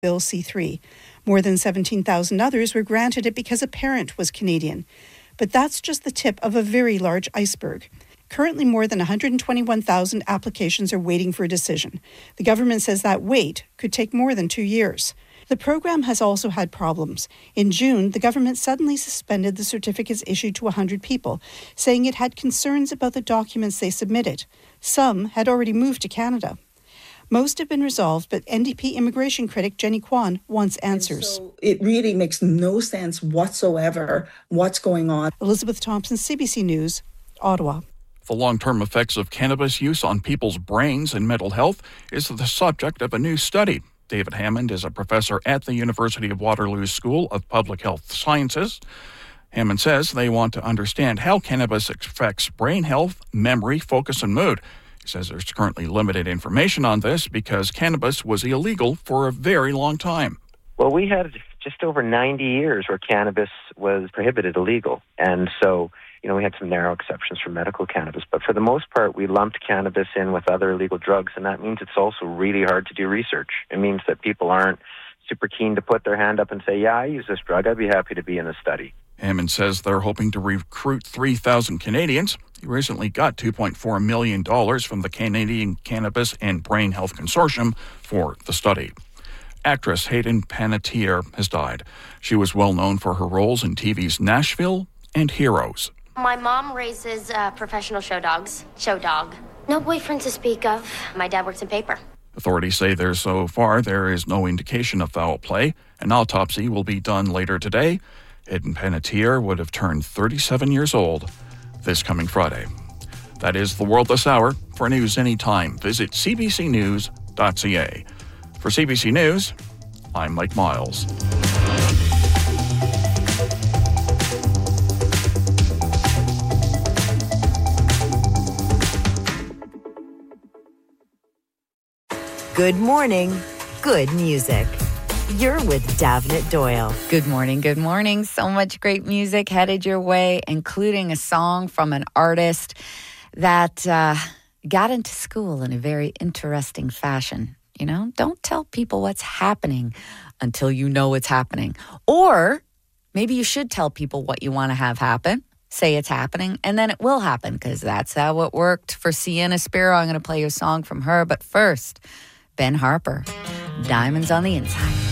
Bill C-3. More than 17,000 others were granted it because a parent was Canadian. But that's just the tip of a very large iceberg. Currently, more than 121,000 applications are waiting for a decision. The government says that wait could take more than 2 years. The program has also had problems. In June, the government suddenly suspended the certificates issued to 100 people, saying it had concerns about the documents they submitted. Some had already moved to Canada. Most have been resolved, but NDP immigration critic Jenny Kwan wants answers. So it really makes no sense whatsoever what's going on. Elizabeth Thompson, CBC News, Ottawa. The long-term effects of cannabis use on people's brains and mental health is the subject of a new study. David Hammond is a professor at the University of Waterloo's School of Public Health Sciences. Hammond says they want to understand how cannabis affects brain health, memory, focus, and mood. He says there's currently limited information on this because cannabis was illegal for a very long time. Well, we had just over 90 years where cannabis was prohibited illegal. And so, we had some narrow exceptions for medical cannabis. But for the most part, we lumped cannabis in with other illegal drugs. And that means it's also really hard to do research. It means that people aren't super keen to put their hand up and say, yeah, I use this drug. I'd be happy to be in a study. Hammond says they're hoping to recruit 3,000 Canadians. He recently got $2.4 million from the Canadian Cannabis and Brain Health Consortium for the study. Actress Hayden Panettiere has died. She was well known for her roles in TV's Nashville and Heroes. My mom raises professional show dogs. Show dog. No boyfriend to speak of. My dad works in paper. Authorities say there is no indication of foul play. An autopsy will be done later today. Hayden Panettiere would have turned 37 years old this coming Friday. That is The World This Hour. For news anytime, visit cbcnews.ca. For CBC News, I'm Mike Miles. Good morning, good music. You're with Davnit Doyle. Good morning, good morning. So much great music headed your way, including a song from an artist that got into school in a very interesting fashion. Don't tell people what's happening until you know it's happening. Or maybe you should tell people what you want to have happen. Say it's happening, and then it will happen, because that's how it worked for Sienna Spiro. I'm going to play your song from her. But first, Ben Harper, Diamonds on the Inside.